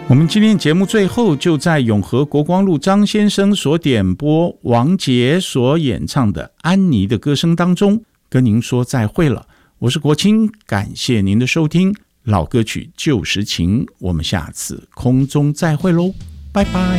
我们今天节目最后就在永和国光路张先生所点播王杰所演唱的安妮的歌声当中跟您说再会了。我是国清，感谢您的收听，老歌曲旧时情，我们下次空中再会喽，拜拜。